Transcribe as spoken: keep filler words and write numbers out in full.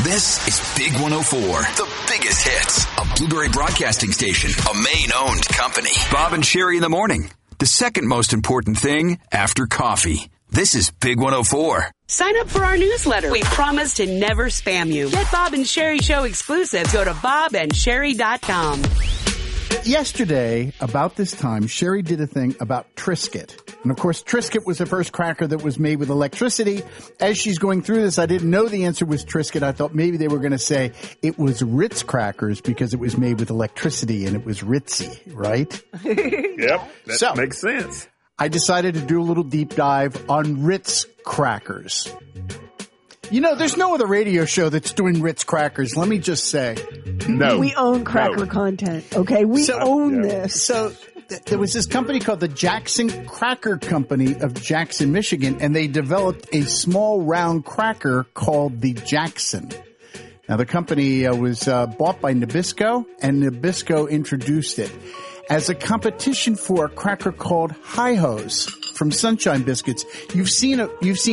This is Big one oh four, the biggest hits, a Blueberry Broadcasting Station, a Maine-owned company. Bob and Sherry in the morning, the second most important thing after coffee. This is Big one oh four. Sign up for our newsletter. We promise to never spam you. Get Bob and Sherry Show exclusives. Go to bob and sherry dot com. Yesterday, about this time, Sherry did a thing about Triscuit. And of course, Triscuit was the first cracker that was made with electricity. As she's going through this, I didn't know the answer was Triscuit. I thought maybe they were going to say it was Ritz crackers because it was made with electricity and it was Ritzy, right? Yep, that So, makes sense. I decided to do a little deep dive on Ritz crackers. You know, there's no other radio show that's doing Ritz crackers, let me just say. No. We own cracker No. content, okay? We So- own Yeah. this. So th- there was this company called the Jackson Cracker Company of Jackson, Michigan, and they developed a small round cracker called the Jackson. Now, the company uh, was uh, bought by Nabisco, and Nabisco introduced it as a competition for a cracker called Hi-Ho's from Sunshine Biscuits. You've seen a, you've seen